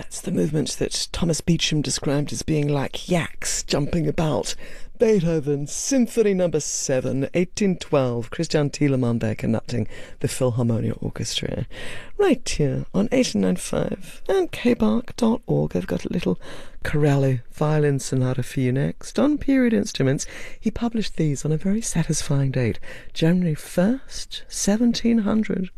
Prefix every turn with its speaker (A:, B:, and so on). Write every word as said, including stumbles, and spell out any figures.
A: That's the movement that Thomas Beecham described as being like yaks jumping about. Beethoven, Symphony Number Seven, eighteen twelve. Christian Thielemann there conducting the Philharmonia Orchestra. Right here on eight nine five and k bark dot org. I've got a little Corelli violin sonata for you next on Period Instruments. He published these on a very satisfying date, January first, seventeen hundred.